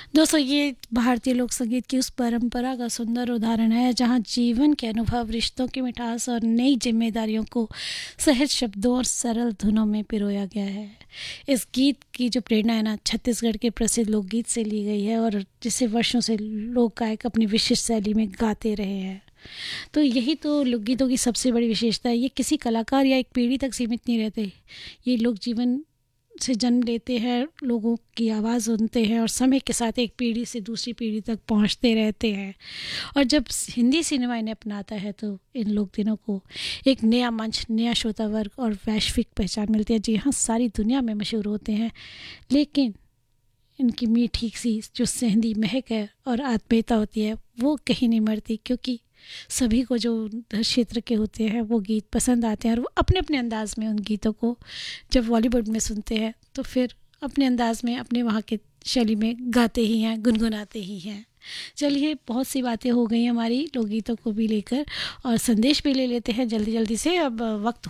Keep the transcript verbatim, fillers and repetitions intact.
दोस्तों, ये भारतीय लोक संगीत की उस परंपरा का सुंदर उदाहरण है जहां जीवन के अनुभव, रिश्तों की मिठास और नई जिम्मेदारियों को सहज शब्दों और सरल धुनों में पिरोया गया है। इस गीत की जो प्रेरणा है ना, छत्तीसगढ़ के प्रसिद्ध लोकगीत से ली गई है और जिसे वर्षों से लोक गायक अपनी विशिष्ट शैली में गाते रहे हैं। तो यही तो लोकगीतों की सबसे बड़ी विशेषता है। ये किसी कलाकार या एक पीढ़ी तक सीमित नहीं रहते। ये लोक जीवन से जन्म लेते हैं, लोगों की आवाज़ सुनते हैं और समय के साथ एक पीढ़ी से दूसरी पीढ़ी तक पहुंचते रहते हैं। और जब हिंदी सिनेमा इन्हें अपनाता है तो इन लोक दिनों को एक नया मंच, नया श्रोता वर्ग और वैश्विक पहचान मिलती है। जी हाँ, सारी दुनिया में मशहूर होते हैं, लेकिन इनकी मीठी सी जो सेंधी महक है और आत्मीयता होती है वो कहीं नहीं मरती, क्योंकि सभी को जो क्षेत्र के होते हैं वो गीत पसंद आते हैं और वो अपने अपने अंदाज में उन गीतों को जब बॉलीवुड में सुनते हैं तो फिर अपने अंदाज में अपने वहाँ के शैली में गाते ही हैं, गुनगुनाते ही हैं। चलिए, बहुत सी बातें हो गई हमारी लोकगीतों को भी लेकर और संदेश भी ले लेते हैं जल्दी जल्दी से। अब वक्त